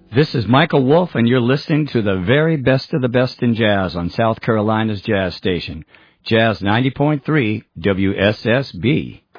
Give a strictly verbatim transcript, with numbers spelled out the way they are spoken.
This is Michael Wolf, and you're listening to the very best of the best in jazz on South Carolina's jazz station, Jazz ninety point three W S S B.